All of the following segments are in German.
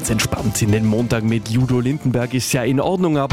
ganz entspannt in den Montag mit Udo Lindenberg ist ja in Ordnung, aber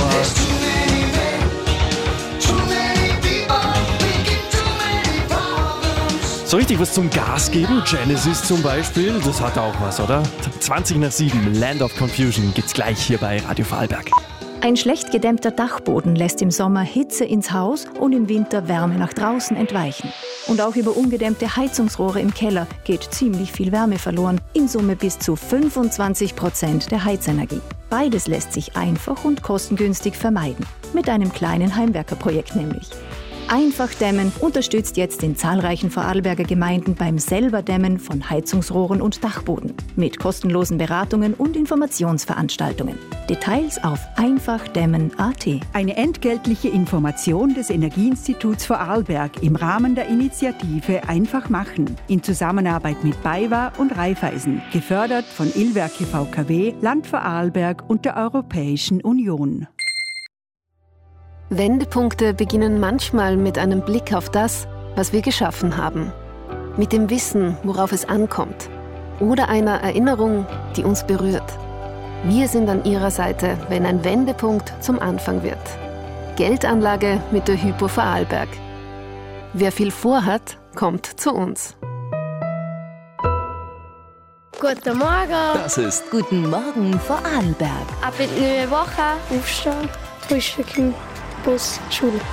so richtig was zum Gas geben, Genesis zum Beispiel, das hat auch was, oder? 6:20, Land of Confusion gibt's gleich hier bei Radio Vorarlberg. Ein schlecht gedämmter Dachboden lässt im Sommer Hitze ins Haus und im Winter Wärme nach draußen entweichen. Und auch über ungedämmte Heizungsrohre im Keller geht ziemlich viel Wärme verloren, in Summe bis zu 25% der Heizenergie. Beides lässt sich einfach und kostengünstig vermeiden, mit einem kleinen Heimwerkerprojekt nämlich. Einfach dämmen unterstützt jetzt in zahlreichen Vorarlberger Gemeinden beim Selberdämmen von Heizungsrohren und Dachboden mit kostenlosen Beratungen und Informationsveranstaltungen. Details auf einfachdämmen.at. Eine entgeltliche Information des Energieinstituts Vorarlberg im Rahmen der Initiative Einfach machen in Zusammenarbeit mit BayWa und Raiffeisen, gefördert von Illwerke VKW, Land Vorarlberg und der Europäischen Union. Wendepunkte beginnen manchmal mit einem Blick auf das, was wir geschaffen haben. Mit dem Wissen, worauf es ankommt. Oder einer Erinnerung, die uns berührt. Wir sind an Ihrer Seite, wenn ein Wendepunkt zum Anfang wird. Geldanlage mit der Hypo Vorarlberg. Wer viel vorhat, kommt zu uns. Guten Morgen. Das ist Guten Morgen Vorarlberg. Ab in die neue Woche. Aufstehen, frühstücken, Bus, Schule.